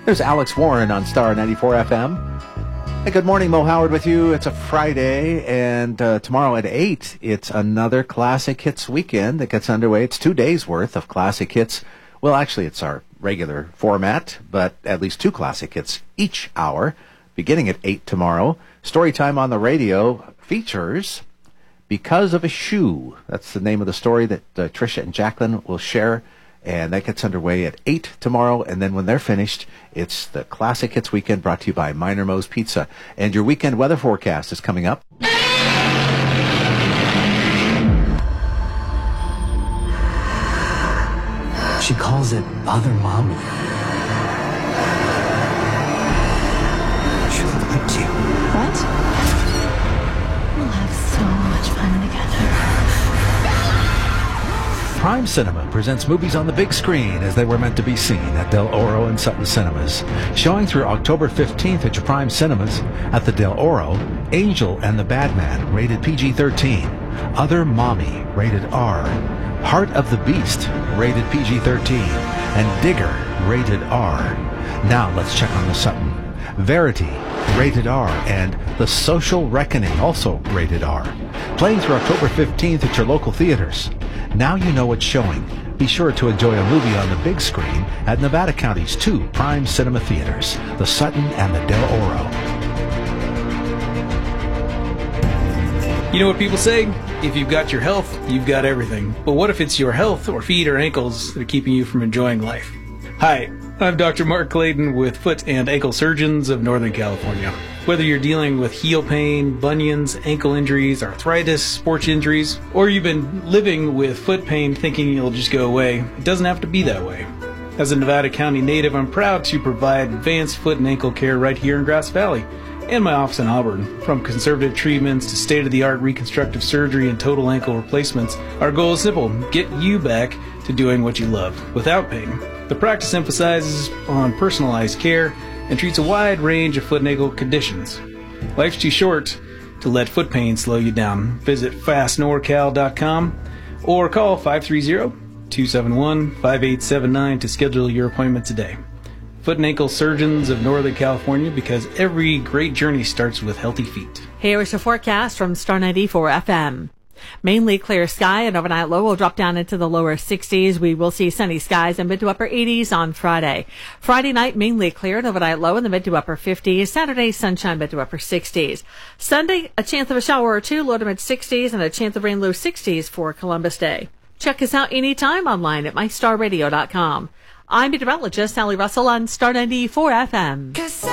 There's Alex Warren on Star 94 FM. Hey, good morning, Mo Howard with you. It's a Friday, and tomorrow at 8, it's another Classic Hits weekend that gets underway. It's 2 days' worth of Classic Hits. Well, actually, it's our regular format, but at least 2 Classic Hits each hour, beginning at 8 tomorrow. Storytime on the Radio features Because of a Shoe. That's the name of the story that Tricia and Jacqueline will share. And that gets underway at 8 tomorrow. And then when they're finished, it's the Classic Hits Weekend brought to you by Minor Moe's Pizza. And your weekend weather forecast is coming up. She calls it Other Mommy. She likes you. What? We'll have so much fun together. Prime Cinema presents movies on the big screen as they were meant to be seen at Del Oro and Sutton Cinemas. Showing through October 15th at your Prime Cinemas at the Del Oro, Angel and the Badman, rated PG-13. Other Mommy, rated R. Heart of the Beast, rated PG-13. And Digger, rated R. Now let's check on the Sutton. Verity, rated R. And The Social Reckoning, also rated R. Playing through October 15th at your local theaters. Now you know what's showing. Be sure to enjoy a movie on the big screen at Nevada County's 2 Prime Cinema theaters, the Sutton and the Del Oro. You know what people say? If you've got your health, you've got everything. But what if it's your health or feet or ankles that are keeping you from enjoying life? Hi, I'm Dr. Mark Clayton with Foot and Ankle Surgeons of Northern California. Whether you're dealing with heel pain, bunions, ankle injuries, arthritis, sports injuries, or you've been living with foot pain thinking it'll just go away, it doesn't have to be that way. As a Nevada County native, I'm proud to provide advanced foot and ankle care right here in Grass Valley and my office in Auburn. From conservative treatments to state-of-the-art reconstructive surgery and total ankle replacements, our goal is simple: get you back to doing what you love without pain. The practice emphasizes on personalized care and treats a wide range of foot and ankle conditions. Life's too short to let foot pain slow you down. Visit fastnorcal.com or call 530-271-5879 to schedule your appointment today. Foot and Ankle Surgeons of Northern California, because every great journey starts with healthy feet. Here is your forecast from Star 94 FM. Mainly clear sky, and overnight low will drop down into the lower 60s. We will see sunny skies and mid to upper 80s on Friday. Friday night, mainly clear and overnight low in the mid to upper 50s. Saturday, sunshine, mid to upper 60s. Sunday, a chance of a shower or two, low to mid 60s, and a chance of rain, low 60s for Columbus Day. Check us out anytime online at mystarradio.com. I'm meteorologist Sally Russell on Star 94 FM.